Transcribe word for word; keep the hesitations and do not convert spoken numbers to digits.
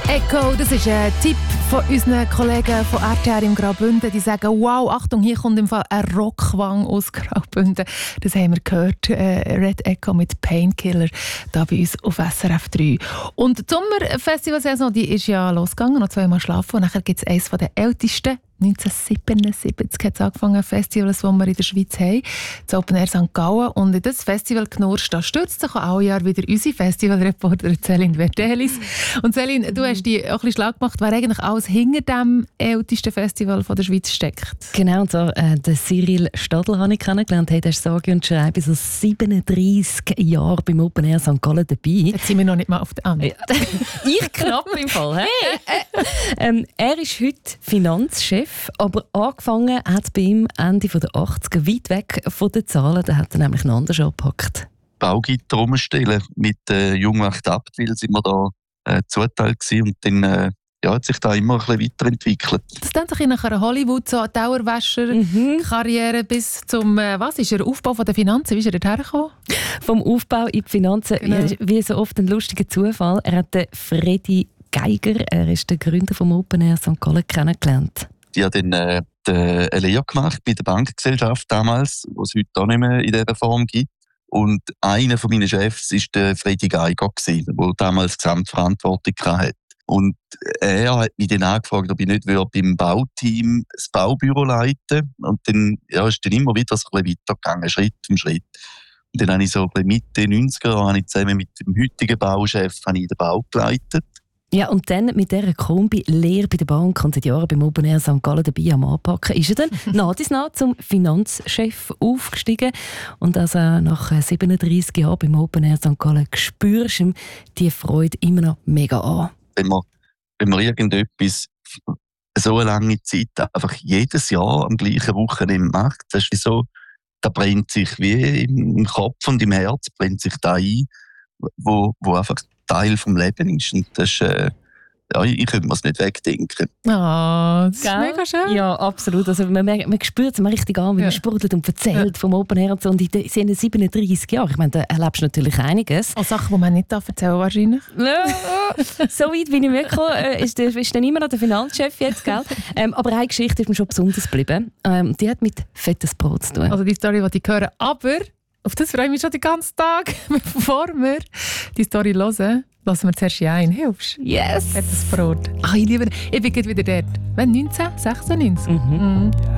Echo, das ist ein Tipp von unseren Kollegen von R T R im Graubünden. Die sagen, wow, Achtung, hier kommt im Fall ein Rockwang aus Graubünden. Das haben wir gehört. Äh, Red Echo mit Painkiller, da bei uns auf S R F drei. Und die Sommerfestivalsaison, die ist ja losgegangen, noch zweimal schlafen. Und nachher gibt es eines der ältesten. neunzehnhundertsiebenundsiebzig hat es angefangen, Festivals, die wir in der Schweiz haben. Das Open Air Sankt Gallen. Und in das Festival Knursch, da stürzt sich auch alle Jahr wieder unsere Festivalreporterin Céline Verdelis. Und Céline, du hast dich auch ein bisschen schlag gemacht, wer eigentlich alles hinter dem ältesten Festival von der Schweiz steckt. Genau, und zwar äh, den Cyril Stadler habe ich kennengelernt. Hey, der ist sage und schreibe so siebenunddreissig Jahre beim Open Air Sankt Gallen dabei. Jetzt sind wir noch nicht mal auf der Hand. Ich knapp im Fall. Hey. ähm, er ist heute Finanzchef. Aber angefangen hat bei ihm Ende der achtziger, weit weg von den Zahlen. Da hat er nämlich einen anderen Job gepackt. Baugitter umstellen. Mit äh, Jungwacht Abtwil sind wir da äh, zuteilt gewesen. Und dann äh, ja, hat sich da immer ein bisschen weiterentwickelt. Das klingt doch nach einer Hollywood, so Dauerwäscher-Karriere mhm. bis zum, äh, was ist der Aufbau der Finanzen? Wie ist er dorthin gekommen? Vom Aufbau in die Finanzen, genau. Ja, wie so oft ein lustiger Zufall. Er hat den Freddy Geiger, er ist der Gründer vom Open Air Sankt Gallen, kennengelernt. Ich habe dann äh, eine Lehre gemacht bei der Bankgesellschaft damals, die es heute auch nicht mehr in dieser Form gibt. Und einer von meinen Chefs war der Freddy Geiger, der damals Gesamtverantwortung hatte. Und er hat mich dann angefragt, ob ich nicht beim Bauteam das Baubüro leiten. Und dann ja, ist dann immer wieder so ein bisschen weitergegangen, Schritt um Schritt. Und dann habe ich so ein bisschen Mitte neunziger habe ich zusammen mit dem heutigen Bauchef habe ich den Bau geleitet. Ja, und dann mit dieser Kombi Lehre bei der Bank und seit Jahren beim Open Air Sankt Gallen dabei am Anpacken, ist er dann nach dies nach zum Finanzchef aufgestiegen. Und also nach siebenunddreissig Jahren beim Open Air Sankt Gallen spürst du ihm die Freude immer noch mega an. Wenn man, wenn man irgendetwas so eine lange Zeit einfach jedes Jahr am gleichen Wochenende macht, das ist wie so, da brennt sich wie im Kopf und im Herz brennt sich da ein, wo, wo einfach Teil vom Leben ist. Und das ist, äh, ja, ich könnte mir es nicht wegdenken. Ah, oh, das ist Gell? mega schön. Ja, absolut. Also man, man spürt es mal richtig an, wie ja. man sportelt und erzählt ja. vom Open Air und so. Und in den siebenunddreissig Jahren, ich meine, da erlebst du natürlich einiges. Auch Sachen, die man nicht erzählen darf, wahrscheinlich. So weit bin ich mitgekommen. Äh, ist, ist dann immer noch der Finanzchef jetzt, gell? Ähm, aber eine Geschichte ist mir schon besonders geblieben. Ähm, die hat mit fettes Brot zu tun. Also die Story, die ich höre. Aber auf das freue ich mich schon den ganzen Tag. Bevor wir die Story hören, lassen wir zuerst ein. Hilfst du? Yes! Fettes Brot. Ach, ich liebe Ich bin wieder dort. Wenn neunzehnhundertsechsundneunzig. Mhm. Mhm.